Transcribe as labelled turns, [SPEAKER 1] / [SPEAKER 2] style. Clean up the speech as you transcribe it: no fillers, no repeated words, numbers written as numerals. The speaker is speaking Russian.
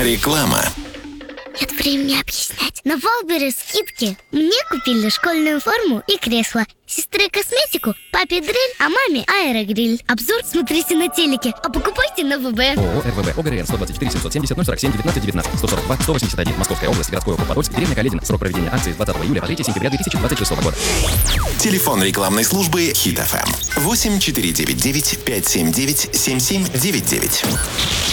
[SPEAKER 1] Реклама.
[SPEAKER 2] Нет времени объяснять. На Валберес скидки. Мне купили школьную форму и кресло. Сестре косметику, папе дрель, а маме аэрогриль. Обзор смотрите на телеке, а покупайте на ВБ.
[SPEAKER 3] ООО РВБ ОГРН 124 770 047 19 19 142 181 Московская область, городской округ Подольск, деревня Каледин. Срок проведения акции с 20 июля по 3 сентября 2026 года.
[SPEAKER 1] Телефон рекламной службы Хит FM 8499 579 7799.